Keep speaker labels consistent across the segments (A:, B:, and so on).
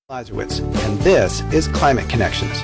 A: Lazarowitz, and this is Climate Connections.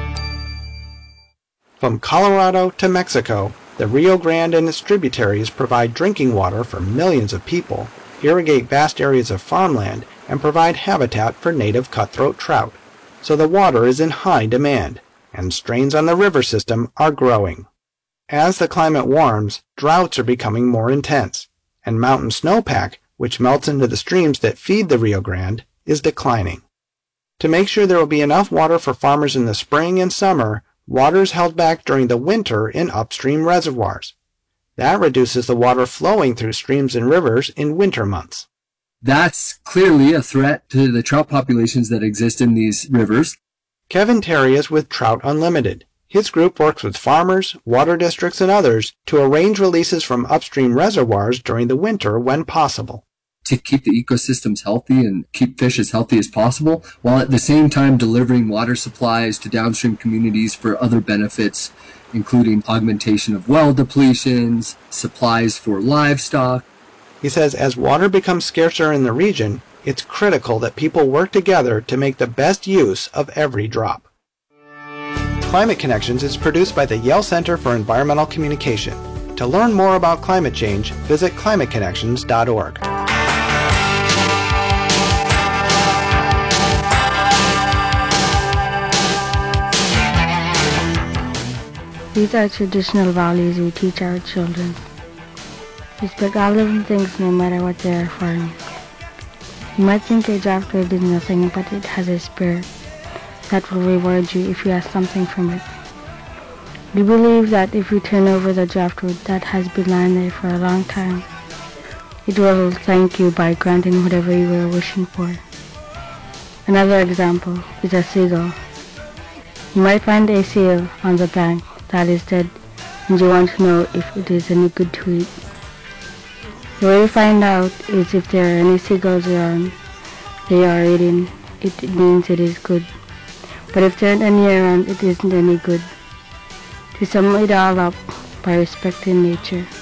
A: From Colorado to Mexico, the Rio Grande and its tributaries provide drinking water for millions of people, irrigate vast areas of farmland, and provide habitat for native cutthroat trout. So the water is in high demand, and strains on the river system are growing. As the climate warms, droughts are becoming more intense, and mountain snowpack, which melts into the streams that feed the Rio Grande, is declining. To make sure there will be enough water for farmers in the spring and summer, water is held back during the winter in upstream reservoirs. That reduces the water flowing through streams and rivers in winter months.
B: That's clearly a threat to the trout populations that exist in these rivers.
A: Kevin Terry is with Trout Unlimited. His group works with farmers, water districts, and others to arrange releases from upstream reservoirs during the winter when possible.
B: To keep the ecosystems healthy and keep fish as healthy as possible, while at the same time delivering water supplies to downstream communities for other benefits, including augmentation of well depletions, supplies for livestock.
A: He says as water becomes scarcer in the region, it's critical that people work together to make the best use of every drop. Climate Connections is produced by the Yale Center for Environmental Communication. To learn more about climate change, visit climateconnections.org.
C: These are traditional values we teach our children. Respect all living things no matter what they are for. You might think a draft wood is nothing, but it has a spirit that will reward you if you ask something from it. We believe that if you turn over the draft wood that has been lying there for a long time, it will thank you by granting whatever you were wishing for. Another example is a seagull. You might find a seal on the bank that is dead, and you want to know if it is any good to eat. The way you find out is if there are any seagulls around they are eating, it means it is good. But if there aren't any around, it isn't any good. To sum it all up, by respecting nature,